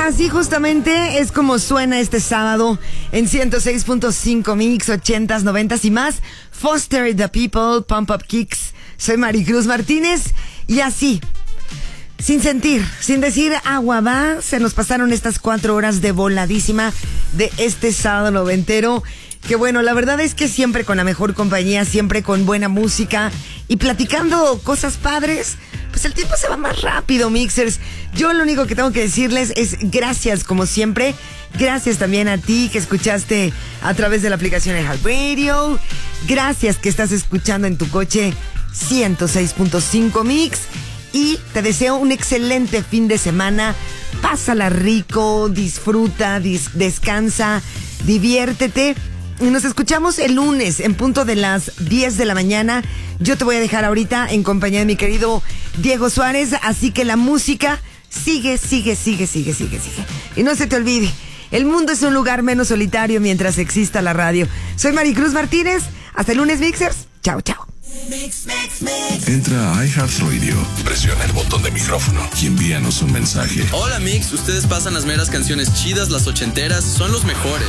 Así justamente es como suena este sábado en 106.5 Mix, 80s, 90s y más. Foster the People, Pump Up Kicks. Soy Maricruz Martínez y así, sin sentir, sin decir agua va, se nos pasaron estas 4 horas de voladísima de este sábado noventero. Que bueno, la verdad es que siempre con la mejor compañía, siempre con buena música y platicando cosas padres, pues el tiempo se va más rápido, mixers. Yo lo único que tengo que decirles es gracias, como siempre. Gracias también a ti que escuchaste a través de la aplicación de iHeartRadio. Gracias que estás escuchando en tu coche 106.5 Mix. Y te deseo un excelente fin de semana. Pásala rico, disfruta, descansa, diviértete. Y nos escuchamos el lunes en punto de las 10 de la mañana. Yo te voy a dejar ahorita en compañía de mi querido Diego Suárez. Así que la música sigue. Y no se te olvide, el mundo es un lugar menos solitario mientras exista la radio. Soy Maricruz Martínez. Hasta el lunes, mixers. Chao. Entra a iHeartRadio, presiona el botón de micrófono y envíanos un mensaje. Hola Mix, ustedes pasan las meras canciones chidas, las ochenteras, son los mejores.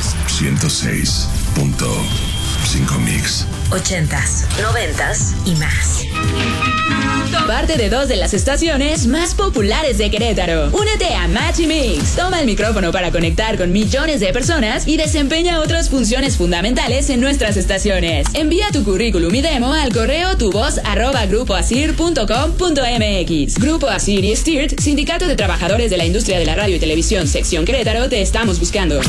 106.5 Mix. 80s, 90s y más. Parte de 2 de las estaciones más populares de Querétaro. Únete a Match y Mix. Toma el micrófono para conectar con millones de personas y desempeña otras funciones fundamentales en nuestras estaciones. Envía tu currículum y demo al correo tuvoz@grupoasir.com.mx. Grupo Asir y STIRT, Sindicato de Trabajadores de la Industria de la Radio y Televisión, Sección Querétaro, te estamos buscando.